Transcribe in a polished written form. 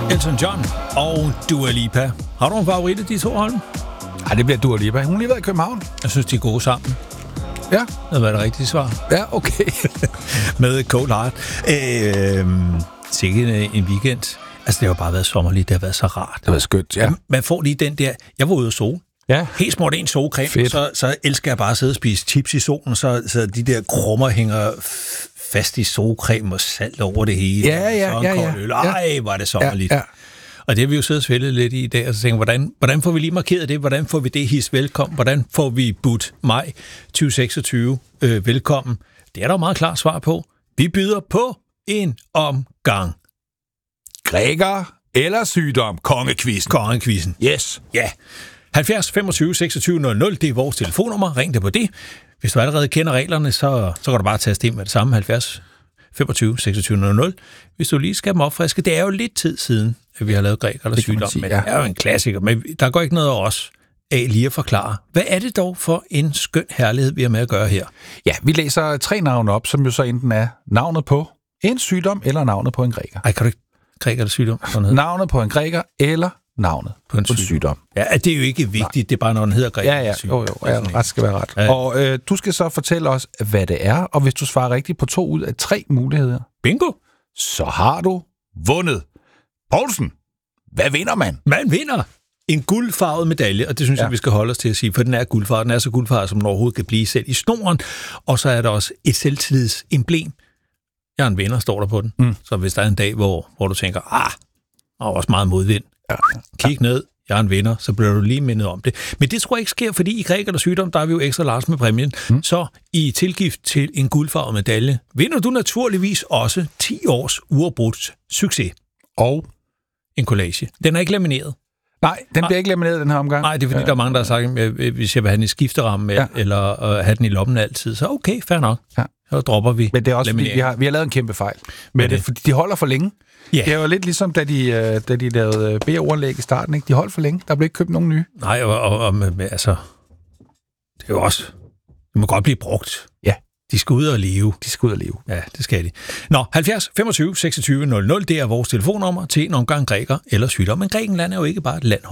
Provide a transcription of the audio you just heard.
Elton John og Dua Lipa. Har du en favorit af de to, Holm? Nej, det bliver Dua Lipa. Hun har lige været i København. Jeg synes, de er gode sammen. Ja. Det var det rigtige svar. Ja, okay. Med Cold Heart. Sikke en weekend. Altså, det har bare været sommerligt. Det har været så rart. Det var skønt, ja. Man får lige den der... Jeg var ude at sove. Ja. Helt smurt en solcreme, så elsker jeg bare at sidde og spise chips i solen, så de der krummer hænger fast i solcreme og salt over det hele. Ej, var det sommerligt. Ja. Og det har vi jo siddet og svældet lidt i dag, og så tænker hvordan får vi lige markeret det? Hvordan får vi det his velkommen? Hvordan får vi budt maj 2026 velkommen? Det er der jo meget klart svar på. Vi byder på en omgang. Græker eller sygdom? Kongekvisten. Yes. Ja. 70 25 26 00, det er vores telefonnummer. Ring det på det. Hvis du allerede kender reglerne, så kan du bare taste ind med det samme. 70 25 26 00. Hvis du lige skal dem opfriske. Det er jo lidt tid siden, at vi har lavet græker eller sygdom, men det er jo en klassiker. Men der går ikke noget af os af lige at forklare. Hvad er det dog for en skøn herlighed, vi har med at gøre her? Ja, vi læser 3 navne op, som jo så enten er navnet på en sygdom eller navnet på en græker. Ej, kan du ikke græker eller sygdom? Navnet på en græker eller navnet på en sygdom. Ja, det er jo ikke vigtigt. Nej. Det er bare, når den hedder græker. Ja. Jo, ret skal være ret. Ja. Og du skal så fortælle os, hvad det er, og hvis du svarer rigtigt på 2 ud af 3 muligheder, bingo, så har du vundet. Poulsen, hvad vinder man? Man vinder en guldfarvet medalje, og det synes jeg, vi skal holde os til at sige, for den er guldfarvet. Den er så guldfarvet, som den overhovedet kan blive selv i snoren. Og så er der også et selvtillidsemblem. Jeg er en vinder, står der på den. Så hvis der er en dag, hvor du tænker, der er også meget modvind, kig ned, jeg er en vinder, så bliver du lige mindet om det. Men det tror jeg ikke sker, fordi i græker eller sygdom, der er vi jo ekstra large med præmien. Så i tilgift til en guldfarvet medalje, vinder du naturligvis også 10 års uafbrudt succes. Og en collage. Den er ikke lamineret. Nej, den bliver ikke lamineret den her omgang. Nej, det er fordi, der er mange, der har sagt, at hvis jeg vil have den i skifteramme, eller have den i lommen altid, så okay, fair nok. Ja. Så dropper vi. Men det er også fordi, vi har lavet en kæmpe fejl med det, fordi de holder for længe. Yeah. Det er jo lidt ligesom, da de lavede B-ordlæg i starten, ikke? De holdt for længe. Der blev ikke købt nogen nye. Nej, og altså, det er jo også, det må godt blive brugt. Ja. De skal ud og leve. Ja, det skal de. Nå, 70 25 26 00, det er vores telefonnummer til en omgang græker eller sygdom. Men Grækenland er jo ikke bare et land.